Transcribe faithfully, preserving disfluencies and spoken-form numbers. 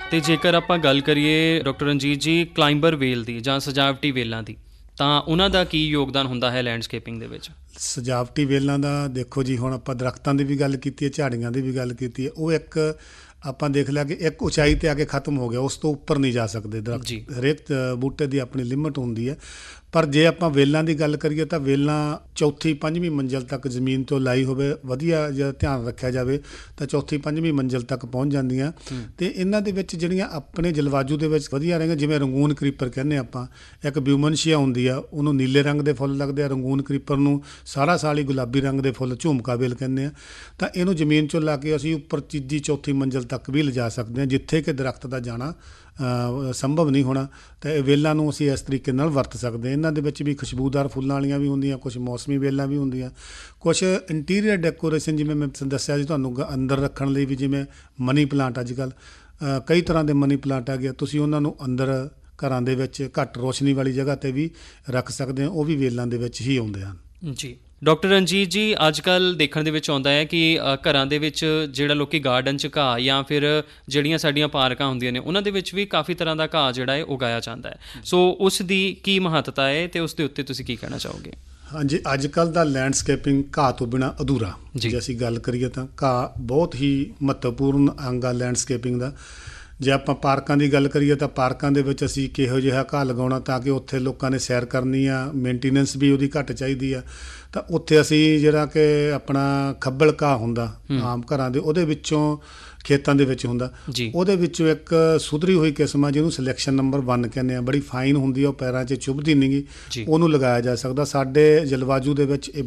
ਤੇ ਜੇਕਰ ਆਪਾਂ ਗੱਲ ਕਰੀਏ ਡਾਕਟਰ ਰਣਜੀਤ ਜੀ ਕਲਾਈਂਬਰ ਵੇਲ ਦੀ ਜਾਂ ਸਜਾਵਟੀ ਵੇਲਾਂ ਦੀ, ਤਾਂ ਉਹਨਾਂ ਦਾ ਕੀ ਯੋਗਦਾਨ ਹੁੰਦਾ ਹੈ ਲੈਂਡਸਕੇਪਿੰਗ ਦੇ ਵਿੱਚ? ਸਜਾਵਟੀ ਵੇਲਾਂ ਦਾ ਦੇਖੋ ਜੀ, ਹੁਣ ਆਪਾਂ ਦਰੱਖਤਾਂ ਦੀ ਵੀ ਗੱਲ ਕੀਤੀ ਹੈ, ਝਾੜੀਆਂ ਦੀ ਵੀ ਗੱਲ ਕੀਤੀ ਹੈ। ਉਹ ਇੱਕ ਆਪਾਂ ਦੇਖ ਲਿਆ ਕਿ ਇੱਕ ਉਚਾਈ 'ਤੇ ਆ ਕੇ ਖ਼ਤਮ ਹੋ ਗਿਆ, ਉਸ ਤੋਂ ਉੱਪਰ ਨਹੀਂ ਜਾ ਸਕਦੇ ਦਰੱਖਤ। ਜੀ। ਹਰੇਕ ਬੂਟੇ ਦੀ ਆਪਣੀ ਲਿਮਟ ਹੁੰਦੀ ਹੈ। ਪਰ ਜੇ ਆਪਾਂ ਵੇਲਾਂ ਦੀ ਗੱਲ ਕਰੀਏ ਤਾਂ ਵੇਲਾਂ ਚੌਥੀ ਪੰਜਵੀਂ ਮੰਜ਼ਿਲ ਤੱਕ ਜ਼ਮੀਨ ਤੋਂ ਲਾਈ ਹੋਵੇ, ਵਧੀਆ ਜੇ ਧਿਆਨ ਰੱਖਿਆ ਜਾਵੇ ਤਾਂ ਚੌਥੀ ਪੰਜਵੀਂ ਮੰਜ਼ਿਲ ਤੱਕ ਪਹੁੰਚ ਜਾਂਦੀਆਂ। ਅਤੇ ਇਹਨਾਂ ਦੇ ਵਿੱਚ ਜਿਹੜੀਆਂ ਆਪਣੇ ਜਲਵਾਯੂ ਦੇ ਵਿੱਚ ਵਧੀਆ ਰਹਿੰਦੀਆਂ, ਜਿਵੇਂ ਰੰਗੂਨ ਕਰੀਪਰ ਕਹਿੰਦੇ ਆਪਾਂ, ਇੱਕ ਬਿਊਮਨਸ਼ੀਆ ਹੁੰਦੀ ਆ, ਉਹਨੂੰ ਨੀਲੇ ਰੰਗ ਦੇ ਫੁੱਲ ਲੱਗਦੇ ਆ। ਰੰਗੂਨ ਕਰੀਪਰ ਨੂੰ ਸਾਰਾ ਸਾਲ ਹੀ ਗੁਲਾਬੀ ਰੰਗ ਦੇ ਫੁੱਲ ਝੁਮਕਾ ਵੇਲ ਕਹਿੰਦੇ ਆ। ਤਾਂ ਇਹਨੂੰ ਜ਼ਮੀਨ 'ਚੋਂ ਲਾ ਕੇ ਅਸੀਂ ਉੱਪਰ ਤੀਜੀ ਚੌਥੀ ਮੰਜ਼ਿਲ ਤੱਕ ਵੀ ਲਿਜਾ ਸਕਦੇ ਹਾਂ, ਜਿੱਥੇ ਕਿ ਦਰੱਖਤ ਦਾ ਜਾਣਾ ਸੰਭਵ ਨਹੀਂ ਹੋਣਾ। ਤਾਂ ਇਹ ਵੇਲਾਂ ਨੂੰ ਅਸੀਂ ਇਸ ਤਰੀਕੇ ਨਾਲ ਵਰਤ ਸਕਦੇ ਹਾਂ। ਇਹਨਾਂ ਦੇ ਵਿੱਚ ਵੀ ਖੁਸ਼ਬੂਦਾਰ ਫੁੱਲਾਂ ਵਾਲੀਆਂ ਵੀ ਹੁੰਦੀਆਂ, ਕੁਛ ਮੌਸਮੀ ਵੇਲਾਂ ਵੀ ਹੁੰਦੀਆਂ, ਕੁਛ ਇੰਟੀਰੀਅਰ ਡੈਕੋਰੇਸ਼ਨ, ਜਿਵੇਂ ਮੈਂ ਦੱਸਿਆ ਜੀ ਤੁਹਾਨੂੰ, ਅੰਦਰ ਰੱਖਣ ਲਈ ਵੀ, ਜਿਵੇਂ ਮਨੀ ਪਲਾਂਟ ਅੱਜ ਕੱਲ੍ਹ ਕਈ ਤਰ੍ਹਾਂ ਦੇ ਮਨੀ ਪਲਾਂਟ ਆ ਗਏ, ਤੁਸੀਂ ਉਹਨਾਂ ਨੂੰ ਅੰਦਰ ਘਰਾਂ ਦੇ ਵਿੱਚ ਘੱਟ ਰੋਸ਼ਨੀ ਵਾਲੀ ਜਗ੍ਹਾ 'ਤੇ ਵੀ ਰੱਖ ਸਕਦੇ ਹੋ, ਉਹ ਵੀ ਵੇਲਾਂ ਦੇ ਵਿੱਚ ਹੀ ਆਉਂਦੇ ਹਨ। ਜੀ ਡਾਕਟਰ ਰਣਜੀਤ ਜੀ, ਅੱਜ ਕੱਲ੍ਹ ਦੇਖਣ ਦੇ ਵਿੱਚ ਆਉਂਦਾ ਹੈ ਕਿ ਘਰਾਂ ਦੇ ਵਿੱਚ ਜਿਹੜਾ ਲੋਕ ਗਾਰਡਨ 'ਚ ਘਾਹ ਜਾਂ ਫਿਰ ਜਿਹੜੀਆਂ ਸਾਡੀਆਂ ਪਾਰਕਾਂ ਹੁੰਦੀਆਂ ਨੇ, ਉਹਨਾਂ ਦੇ ਵਿੱਚ ਵੀ ਕਾਫੀ ਤਰ੍ਹਾਂ ਦਾ ਘਾਹ ਜਿਹੜਾ ਹੈ ਉਗਾਇਆ ਜਾਂਦਾ ਹੈ। ਸੋ ਉਸ ਦੀ ਕੀ ਮਹੱਤਤਾ ਹੈ ਅਤੇ ਉਸ ਦੇ ਉੱਤੇ ਤੁਸੀਂ ਕੀ ਕਹਿਣਾ ਚਾਹੋਗੇ? ਹਾਂਜੀ, ਅੱਜ ਕੱਲ੍ਹ ਦਾ ਲੈਂਡਸਕੇਪਿੰਗ ਘਾਹ ਤੋਂ ਬਿਨਾਂ ਅਧੂਰਾ। ਜੇ ਅਸੀਂ ਗੱਲ ਕਰੀਏ ਤਾਂ ਘਾਹ ਬਹੁਤ ਹੀ ਮਹੱਤਵਪੂਰਨ ਅੰਗ ਆ ਲੈਂਡਸਕੇਪਿੰਗ ਦਾ। ਜੇ ਆਪਾਂ ਪਾਰਕਾਂ ਦੀ ਗੱਲ ਕਰੀਏ ਤਾਂ ਪਾਰਕਾਂ ਦੇ ਵਿੱਚ ਅਸੀਂ ਕਿਹੋ ਜਿਹਾ ਘਾਹ ਲਗਾਉਣਾ ਤਾਂ ਕਿ ਉੱਥੇ ਲੋਕਾਂ ਨੇ ਸੈਰ ਕਰਨੀ ਆ, ਮੇਨਟੇਨੈਂਸ ਵੀ ਉਹਦੀ ਘੱਟ ਚਾਹੀਦੀ ਆ। ਤਾਂ ਉੱਥੇ ਅਸੀਂ ਜਿਹੜਾ ਕਿ ਆਪਣਾ ਖੱਬਲ ਘਾਹ ਹੁੰਦਾ ਆਮ ਘਰਾਂ ਦੇ, ਉਹਦੇ ਵਿੱਚੋਂ ਖੇਤਾਂ ਦੇ ਵਿੱਚ ਹੁੰਦਾ, ਉਹਦੇ ਵਿੱਚੋਂ ਇੱਕ ਸੁਧਰੀ ਹੋਈ ਕਿਸਮ ਆ ਜਿਹਨੂੰ ਸਿਲੈਕਸ਼ਨ ਨੰਬਰ ਵਨ ਕਹਿੰਦੇ ਆ, ਬੜੀ ਫਾਈਨ ਹੁੰਦੀ ਆ, ਉਹ ਪੈਰਾਂ 'ਚ ਚੁੱਭਦੀ ਨਹੀਂ ਗੀ, ਉਹਨੂੰ ਲਗਾਇਆ ਜਾ ਸਕਦਾ। ਸਾਡੇ ਜਲਵਾਯੂ ਦੇ ਵਿੱਚ ਇਹ